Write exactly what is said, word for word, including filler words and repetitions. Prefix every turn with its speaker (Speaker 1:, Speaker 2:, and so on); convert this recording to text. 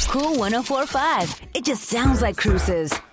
Speaker 1: Cool one oh four point five. It just sounds like Cruises.